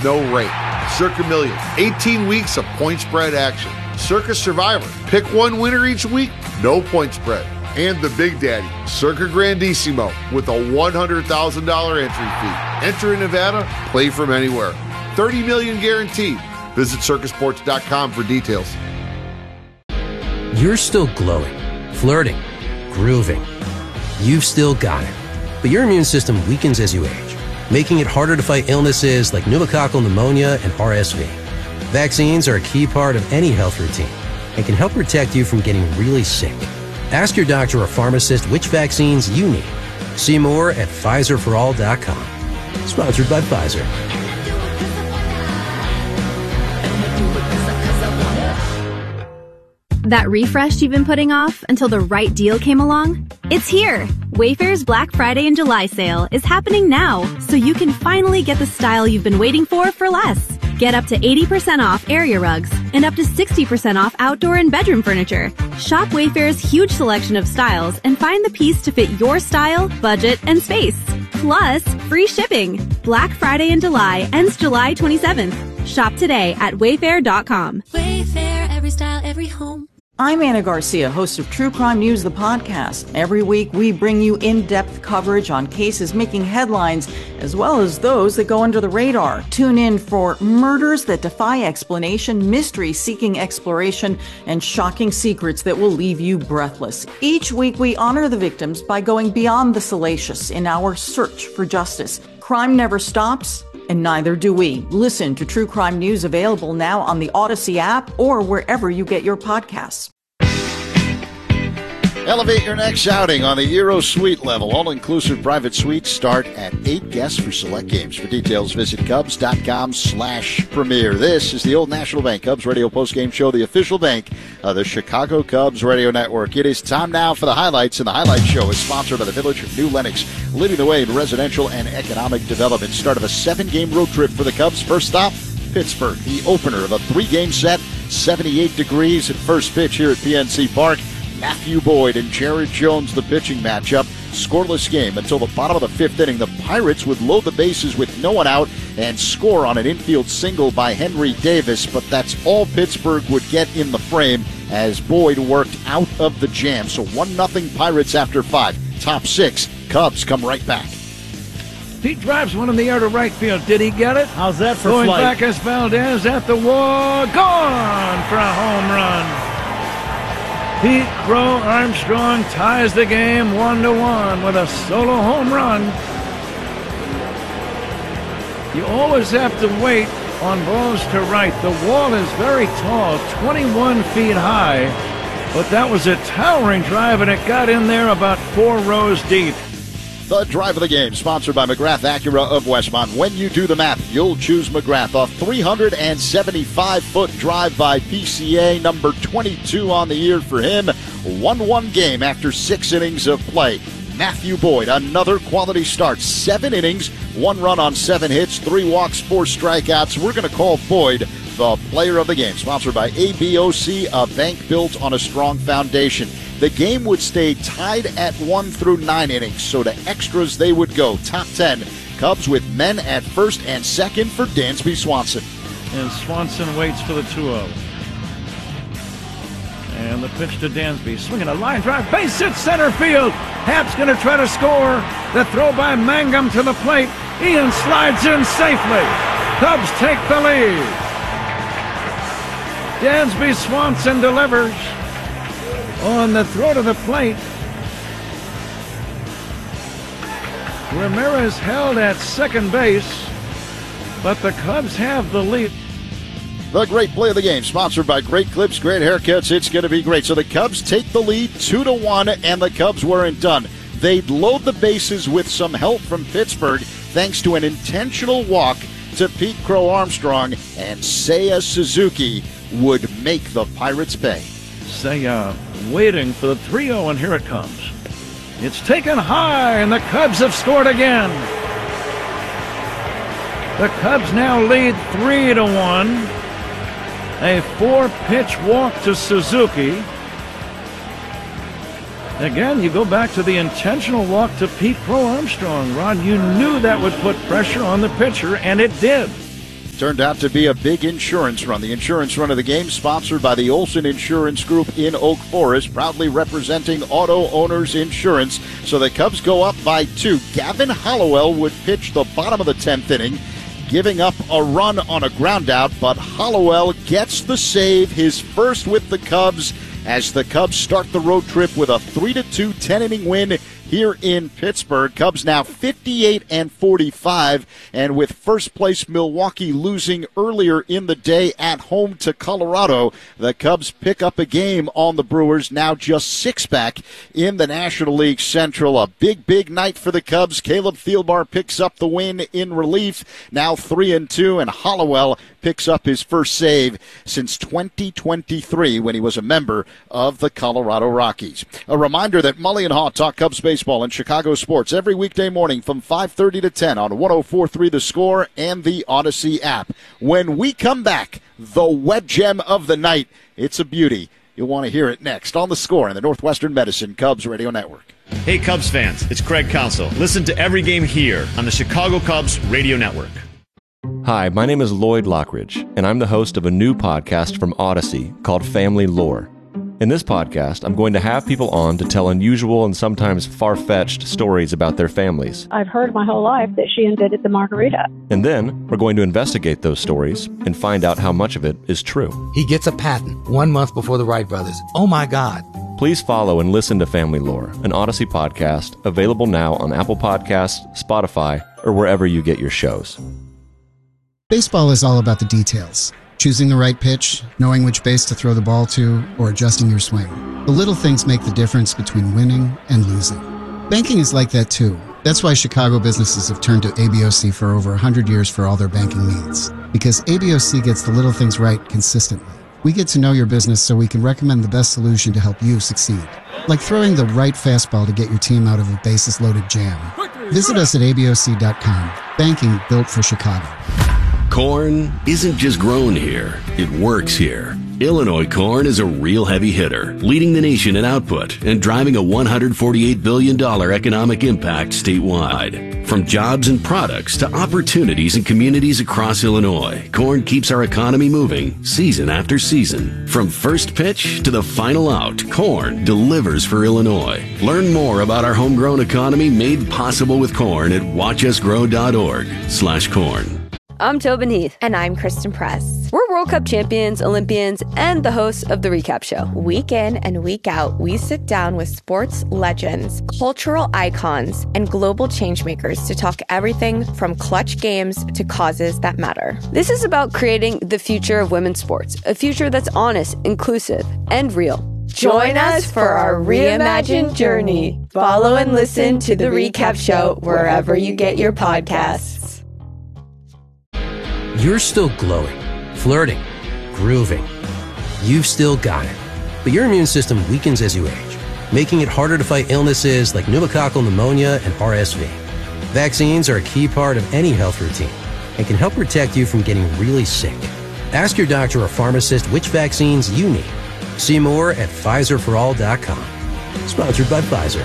no rate. Circa Millions, 18 weeks of point spread action. Circa Survivor, pick one winner each week, no point spread. And the Big Daddy, Circa Grandissimo, with a $100,000 entry fee. Enter in Nevada, play from anywhere. 30 million guaranteed. Visit circasports.com for details. You're still glowing, flirting, grooving. You've still got it. But your immune system weakens as you age, making it harder to fight illnesses like pneumococcal pneumonia and RSV. Vaccines are a key part of any health routine and can help protect you from getting really sick. Ask your doctor or pharmacist which vaccines you need. See more at PfizerForAll.com. Sponsored by Pfizer. That refresh you've been putting off until the right deal came along? It's here! Wayfair's Black Friday and July sale is happening now, so you can finally get the style you've been waiting for less. Get up to 80% off area rugs and up to 60% off outdoor and bedroom furniture. Shop Wayfair's huge selection of styles and find the piece to fit your style, budget, and space. Plus, free shipping. Black Friday in July ends July 27th. Shop today at Wayfair.com. Wayfair, every style, every home. I'm Anna Garcia, host of True Crime News, the podcast. Every week, we bring you in-depth coverage on cases making headlines, as well as those that go under the radar. Tune in for murders that defy explanation, mystery-seeking exploration, and shocking secrets that will leave you breathless. Each week, we honor the victims by going beyond the salacious in our search for justice. Crime never stops, and neither do we. Listen to True Crime News, available now on the Odyssey app or wherever you get your podcasts. Elevate your next outing on the Euro Suite level. All-inclusive private suites start at 8 guests for select games. For details, visit Cubs.com/premier. This is the Old National Bank Cubs radio postgame show, the official bank of the Chicago Cubs radio network. It is time now for the highlights, and the highlight show is sponsored by the Village of New Lenox, leading the way in residential and economic development. Start of a 7-game road trip for the Cubs. First stop, Pittsburgh, the opener of a 3-game set, 78 degrees at first pitch here at PNC Park. Matthew Boyd and Jared Jones, the pitching matchup. Scoreless game until the bottom of the 5th inning. The Pirates would load the bases with no one out and score on an infield single by Henry Davis, but that's all Pittsburgh would get in the frame as Boyd worked out of the jam. So 1-0 Pirates after 5. Top 6, Cubs come right back. He drives one in the air to right field. Did he get it? How's that for Going flight? back as Valdez at the wall. Gone for a home run. Pete Crow Armstrong ties the game 1-1 with a solo home run. You always have to wait on balls to right. The wall is very tall, 21 feet high, but that was a towering drive, and it got in there about 4 rows deep. The drive of the game, sponsored by McGrath Acura of Westmont. When you do the math, you'll choose McGrath. A 375-foot drive by PCA, number 22 on the year for him. 1-1 game after 6 innings of play. Matthew Boyd, another quality start. 7 innings, 1 run on 7 hits, 3 walks, 4 strikeouts. We're going to call Boyd the player of the game. Sponsored by ABOC, a bank built on a strong foundation. The game would stay tied at 1 through 9 innings, so to extras they would go. Top 10, Cubs with men at first and second for Dansby Swanson. And Swanson waits for the 2-0. And the pitch to Dansby, swinging a line drive, base hit center field. Happ's going to try to score. The throw by Mangum to the plate. Ian slides in safely. Cubs take the lead. Dansby Swanson delivers on the throw to the plate. Ramirez held at second base, but the Cubs have the lead. The great play of the game, sponsored by Great Clips, Great Haircuts. It's going to be great. So the Cubs take the lead 2-1, and the Cubs weren't done. They'd load the bases with some help from Pittsburgh, thanks to an intentional walk to Pete Crow Armstrong, and Seiya Suzuki would make the Pirates pay. Seiya waiting for the 3-0, and here it comes. It's taken high, and the Cubs have scored again. The Cubs now lead 3-1. A 4-pitch walk to Suzuki. Again, you go back to the intentional walk to Pete Crow Armstrong. Ron, you knew that would put pressure on the pitcher, and it did. turned out to be a big insurance run. The insurance run of the game, sponsored by the Olson Insurance Group in Oak Forest, proudly representing auto owners insurance. So the Cubs go up by 2. Gavin Hollowell would pitch the bottom of the 10th inning, giving up a run on a ground out, but Hollowell gets the save, his first with the Cubs, as the Cubs start the road trip with a 3-2 10-inning win here in Pittsburgh. Cubs now 58-45, and with first place Milwaukee losing earlier in the day at home to Colorado, the Cubs pick up a game on the Brewers, now just 6 back in the National League Central. A big night for the Cubs. Caleb Thielbar picks up the win in relief, now 3-2, and Hollowell picks up his first save since 2023 when he was a member of the Colorado Rockies. A reminder that Mully and Haw talk Cubs baseball and Chicago sports every weekday morning from 5:30 to 10 on 104.3 The Score and the Odyssey app. When we come back, the web gem of the night. It's a beauty. You'll want to hear it next on The Score and the Northwestern Medicine Cubs Radio Network. Hey Cubs fans, it's Craig Counsell. Listen to every game here on the Chicago Cubs Radio Network. Hi, my name is Lloyd Lockridge, and I'm the host of a new podcast from Odyssey called Family Lore. In this podcast, I'm going to have people on to tell unusual and sometimes far-fetched stories about their families. I've heard my whole life that she invented the margarita. And then we're going to investigate those stories and find out how much of it is true. He gets a patent 1 month before the Wright brothers. Oh my God. Please follow and listen to Family Lore, an Odyssey podcast, available now on Apple Podcasts, Spotify, or wherever you get your shows. Baseball is all about the details. Choosing the right pitch, knowing which base to throw the ball to, or adjusting your swing. The little things make the difference between winning and losing. Banking is like that too. That's why Chicago businesses have turned to ABOC for over 100 years for all their banking needs. Because ABOC gets the little things right consistently. We get to know your business so we can recommend the best solution to help you succeed. Like throwing the right fastball to get your team out of a bases-loaded jam. Visit us at ABOC.com. Banking built for Chicago. Corn isn't just grown here, it works here. Illinois corn is a real heavy hitter, leading the nation in output and driving a $148 billion economic impact statewide. From jobs and products to opportunities in communities across Illinois, corn keeps our economy moving season after season. From first pitch to the final out, corn delivers for Illinois. Learn more about our homegrown economy made possible with corn at watchusgrow.org/corn. I'm Tobin Heath. And I'm Kristen Press. We're World Cup champions, Olympians, and the hosts of The Recap Show. Week in and week out, we sit down with sports legends, cultural icons, and global changemakers to talk everything from clutch games to causes that matter. This is about creating the future of women's sports, a future that's honest, inclusive, and real. Join us for our reimagined journey. Follow and listen to The Recap Show wherever you get your podcasts. You're still glowing, flirting, grooving. You've still got it. But your immune system weakens as you age, making it harder to fight illnesses like pneumococcal pneumonia and RSV. Vaccines are a key part of any health routine and can help protect you from getting really sick. Ask your doctor or pharmacist which vaccines you need. See more at PfizerForAll.com. Sponsored by Pfizer.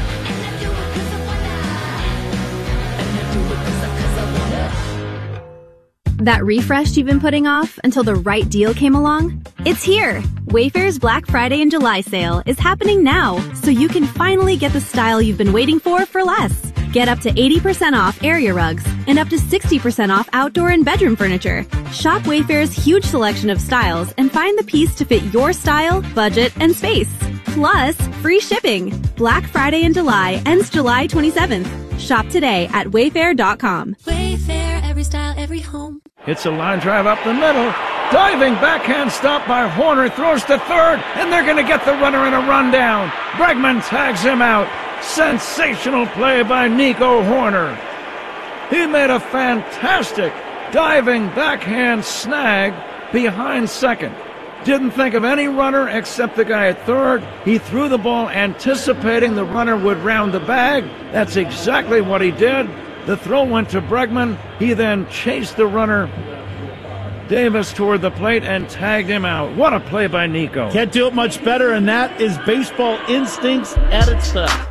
That refresh you've been putting off until the right deal came along? It's here! Wayfair's Black Friday and July sale is happening now, so you can finally get the style you've been waiting for less. Get up to 80% off area rugs and up to 60% off outdoor and bedroom furniture. Shop Wayfair's huge selection of styles and find the piece to fit your style, budget, and space. Plus, free shipping. Black Friday in July ends July 27th. Shop today at Wayfair.com. Wayfair, every style, every home. It's a line drive up the middle. Diving backhand stop by Horner, throws to third, and they're going to get the runner in a rundown. Bregman tags him out. Sensational play by Nico Horner. He made a fantastic diving backhand snag behind second. Didn't think of any runner except the guy at third. He threw the ball anticipating the runner would round the bag. That's exactly what he did. The throw went to Bregman. He then chased the runner, Davis, toward the plate and tagged him out. What a play by Nico. Can't do it much better, and that is baseball instincts at its best.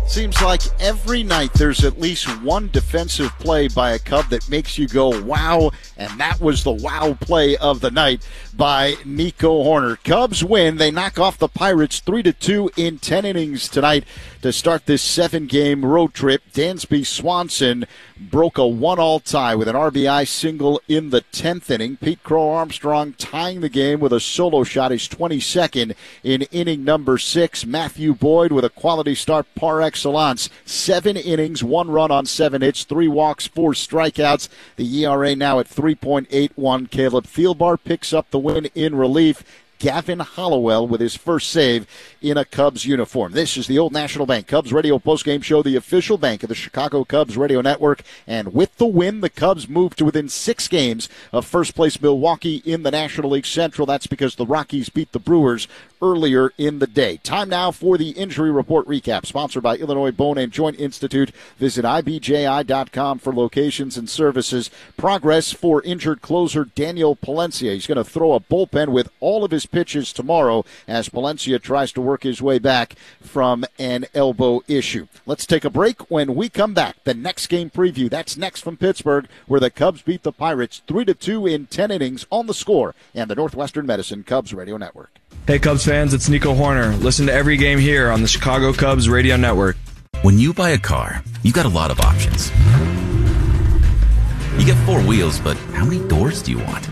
Seems like every night there's at least one defensive play by a Cub that makes you go, wow, and that was the wow play of the night by Nico Horner. Cubs win. They knock off the Pirates 3-2 in 10 innings tonight to start this 7-game road trip. Dansby Swanson broke a 1-all tie with an RBI single in the 10th inning. Pete Crow Armstrong tying the game with a solo shot, his 22nd in inning number 6. Matthew Boyd with a quality start par excellence. 7 innings, 1 run on 7 hits, 3 walks, 4 strikeouts. The ERA now at 3.81. Caleb Thielbar picks up the win in relief. Gavin Hollowell with his first save in a Cubs uniform. This is the Old National Bank Cubs Radio postgame show, the official bank of the Chicago Cubs Radio Network. And with the win, the Cubs move to within 6 games of first place Milwaukee in the National League Central. That's because the Rockies beat the Brewers earlier in the day. Time now for the injury report recap, sponsored by Illinois Bone and Joint Institute. Visit IBJI.com for locations and services. Progress for injured closer Daniel Palencia. He's going to throw a bullpen with all of his pitches tomorrow as Palencia tries to work his way back from an elbow issue. Let's take a break. When we come back, the next game preview. That's next from Pittsburgh, where the Cubs beat the Pirates 3-2 in 10 innings on The Score and the Northwestern Medicine Cubs Radio Network. Hey Cubs fans, it's Nico Horner. Listen to every game here on the Chicago Cubs Radio Network. When you buy a car, you got a lot of options. You get 4 wheels, but how many doors do you want?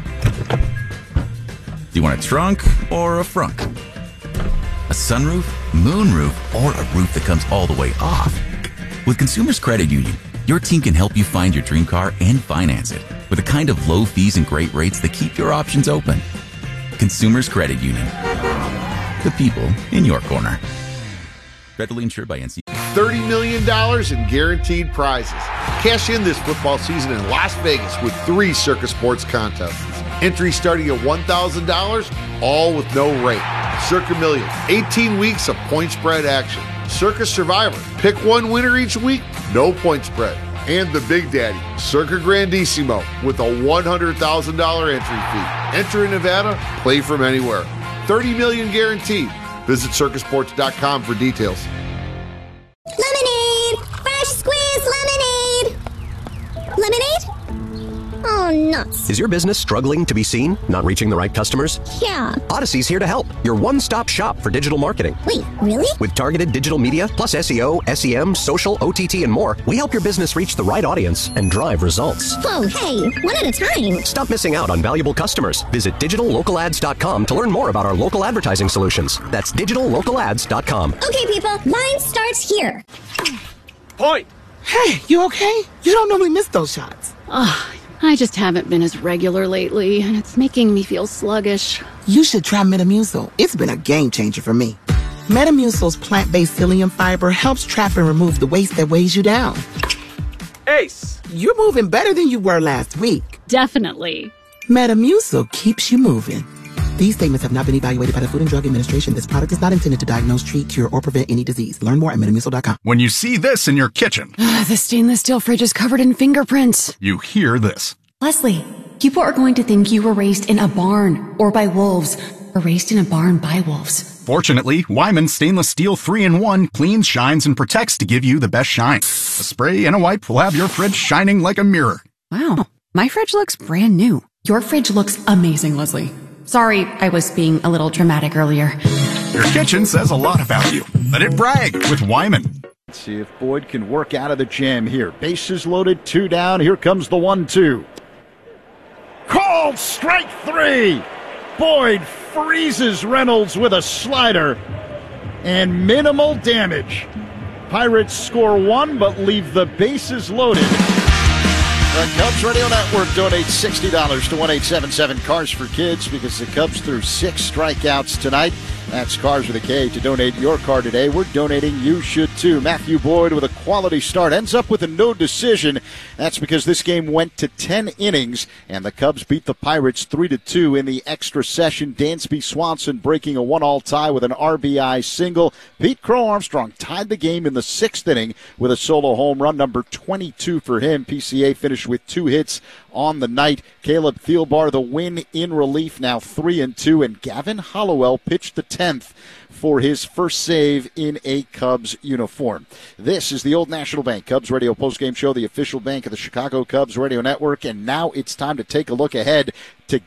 Do you want a trunk or a frunk? A sunroof, moonroof, or a roof that comes all the way off? With Consumers Credit Union, your team can help you find your dream car and finance it with the kind of low fees and great rates that keep your options open. Consumers Credit Union. The people in your corner. Federally insured by NC. $30 million in guaranteed prizes. Cash in this football season in Las Vegas with 3 Circus Sports contests. Entry starting at $1,000, all with no rate. Circa Million, 18 weeks of point spread action. Circus Survivor, pick one winner each week, no point spread. And the Big Daddy, Circa Grandissimo, with a $100,000 entry fee. Enter in Nevada, play from anywhere. $30 million guaranteed. Visit circusports.com for details. Lemonade! Fresh squeezed lemonade! Lemonade? Oh, nuts. Is your business struggling to be seen? Not reaching the right customers? Yeah. Odyssey's here to help. Your one-stop shop for digital marketing. Wait, really? With targeted digital media, plus SEO, SEM, social, OTT, and more, we help your business reach the right audience and drive results. Whoa, hey, one at a time. Stop missing out on valuable customers. Visit digitallocalads.com to learn more about our local advertising solutions. That's digitallocalads.com. Okay, people, line starts here. Point! Hey, you okay? You don't normally miss those shots. I just haven't been as regular lately, and it's making me feel sluggish. You should try Metamucil. It's been a game changer for me. Metamucil's plant-based psyllium fiber helps trap and remove the waste that weighs you down. Ace, you're moving better than you were last week. Definitely. Metamucil keeps you moving. These statements have not been evaluated by the Food and Drug Administration. This product is not intended to diagnose, treat, cure, or prevent any disease. Learn more at Metamucil.com. When you see this in your kitchen, The stainless steel fridge is covered in fingerprints. you hear this. Leslie, people are going to think you were raised in a barn or by wolves or raised in a barn by wolves. Fortunately, Wyman Stainless Steel 3-in-1 cleans, shines, and protects to give you the best shine. A spray and a wipe will have your fridge shining like a mirror. Wow, my fridge looks brand new. Your fridge looks amazing, Leslie. Sorry, I was being a little dramatic earlier. Your kitchen says a lot about you. Let it brag with Wyman. Let's see if Boyd can work out of the jam here. Bases loaded, 2 down. Here comes the 1-2. Called strike 3. Boyd freezes Reynolds with a slider. And minimal damage. Pirates score 1 but leave the bases loaded. The Cubs Radio Network donates $60 to 1-877 Cars for Kids because the Cubs threw 6 strikeouts tonight. That's Cars with a K. To donate your car today, we're donating. You should too. Matthew Boyd with a quality start ends up with a no decision. That's because this game went to 10 innings, and the Cubs beat the Pirates 3-2 in the extra session. Dansby Swanson breaking a 1-all tie with an RBI single. Pete Crow Armstrong tied the game in the 6th inning with a solo home run, number 22 for him. PCA finished with 2 hits on the night. Caleb Thielbar, the win in relief, now 3-2, and Gavin Hollowell pitched the 10th for his first save in a Cubs uniform. This is the Old National Bank Cubs Radio postgame show, the official bank of the Chicago Cubs Radio Network, and now it's time to take a look ahead to